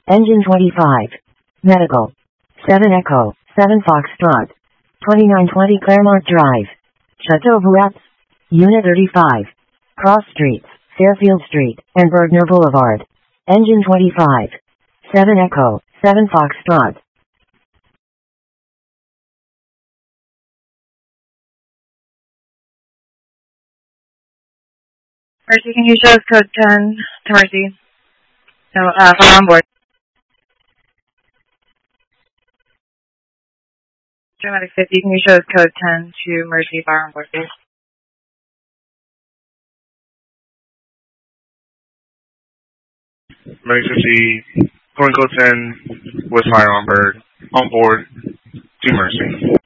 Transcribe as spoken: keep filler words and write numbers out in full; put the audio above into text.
Engine twenty-five. Medical. seven Echo, seven Foxtrot. twenty-nine twenty Claremont Drive. Chateaubriand. Unit thirty-five. Cross Streets, Fairfield Street, and Bergner Boulevard. Engine twenty-five. seven Echo, seven Foxtrot. Mercy, can you show us code ten to Mercy? No, uh, fire on board. Dramatic fifty, can you show us code ten to Mercy, fire on board, please? Dramatic fifty, calling code ten with fire on board, on board to Mercy.